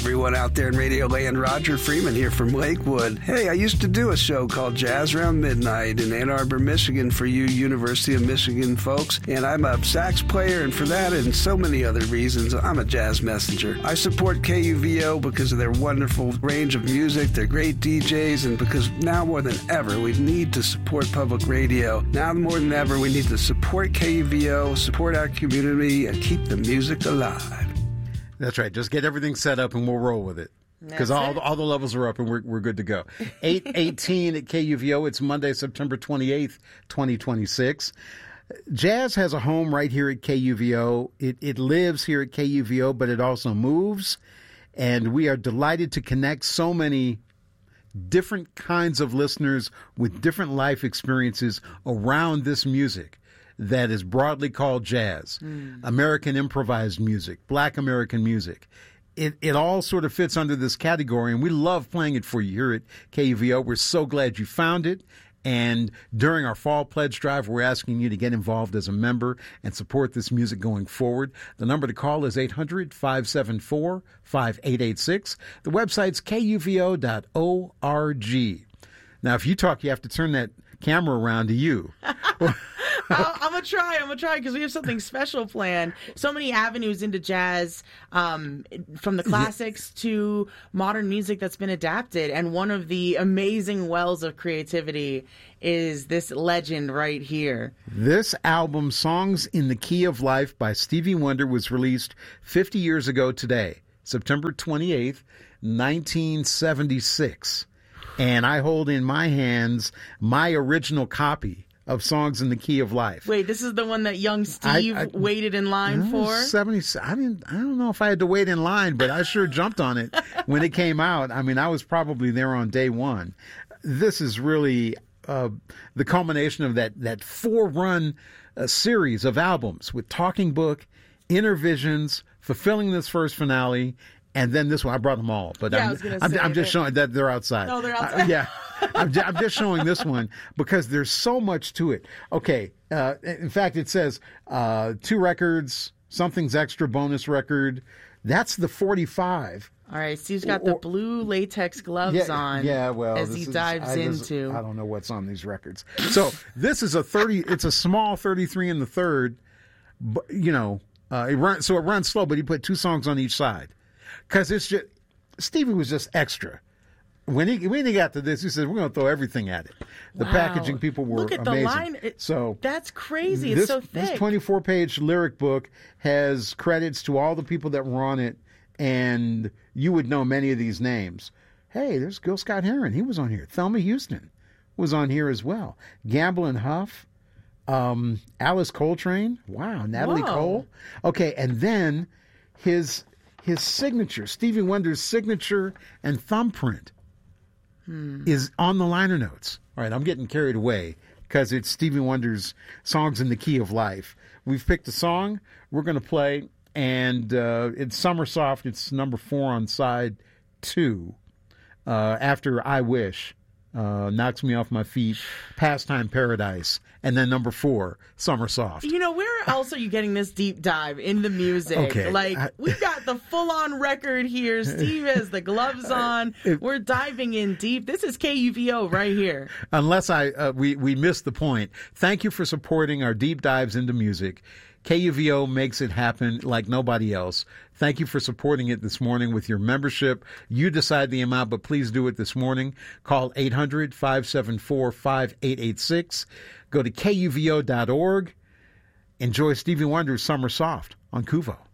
everyone out there in Radio Land. Roger Freeman here from Lakewood. Hey, I used to do a show called Jazz Around Midnight in Ann Arbor, Michigan for you University of Michigan folks. And I'm a sax player, and for that and so many other reasons, I'm a jazz messenger. I support KUVO because of their wonderful range of music, their great DJs, and because now more than ever, we need to support public radio. Now more than ever, we need to support KUVO, support our community, and keep the music alive. That's right. Just get everything set up and we'll roll with it. Because all the levels are up and we're good to go. 8:18 at KUVO. It's Monday, September 28th, 2026. Jazz has a home right here at KUVO. It lives here at KUVO, but it also moves. And we are delighted to connect so many different kinds of listeners with different life experiences around this music that is broadly called jazz, American improvised music, Black American music. It all sort of fits under this category, and we love playing it for you here at KUVO. We're so glad you found it. And during our fall pledge drive, we're asking you to get involved as a member and support this music going forward. The number to call is 800-574-5886. The website's kuvo.org. Now, if you talk, you have to turn that camera around to you. I'm going to try because we have something special planned. So many avenues into jazz, from the classics to modern music that's been adapted. And one of the amazing wells of creativity is this legend right here. This album, Songs in the Key of Life by Stevie Wonder, was released 50 years ago today, September 28th, 1976. And I hold in my hands my original copy of Songs in the Key of Life. Wait, this is the one that young Steve waited in line for? 70. I don't know if I had to wait in line, but I sure jumped on it when it came out. I mean, I was probably there on day one. This is really the culmination of that 4-run series of albums with Talking Book, Intervisions, Fulfilling This First Finale, and then this one. I brought them all, but I'm just showing that they're outside. Oh, they're outside. Yeah, I'm just showing this one because there's so much to it. Okay, in fact, it says 2 records, Something's Extra bonus record. That's the 45. All right, Steve's got the blue latex gloves on. Yeah, well, as he dives into. I don't know what's on these records. So this is a 30. It's a small 33 in the third. But, it runs slow, but he put 2 songs on each side. Because it's just, Stevie was just extra. When he got to this, he said, we're going to throw everything at it. The packaging people were amazing. Look at the line. That's crazy. It's so thick. This 24-page lyric book has credits to all the people that were on it, and you would know many of these names. Hey, there's Gil Scott-Heron. He was on here. Thelma Houston was on here as well. Gamble and Huff. Alice Coltrane. Wow. Natalie Cole. Okay, and then his signature, Stevie Wonder's signature and thumbprint is on the liner notes. All right, I'm getting carried away because it's Stevie Wonder's Songs in the Key of Life. We've picked a song we're going to play, and it's Summer Soft. It's number 4 on side 2 after I Wish. Knocks Me Off My Feet, Pastime Paradise, and then number 4, Summer Soft. Where else are you getting this deep dive in the music? Okay, we've got the full-on record here. Steve has the gloves on. We're diving in deep. This is KUVO right here. Unless we missed the point. Thank you for supporting our deep dives into music. KUVO makes it happen like nobody else. Thank you for supporting it this morning with your membership. You decide the amount, but please do it this morning. Call 800-574-5886. Go to kuvo.org. Enjoy Stevie Wonder's Summer Soft on KUVO.